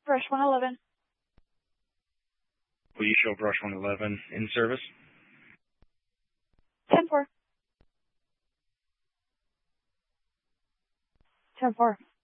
Brush 111. Will you show Brush 111 in service? 10-4. 10-4.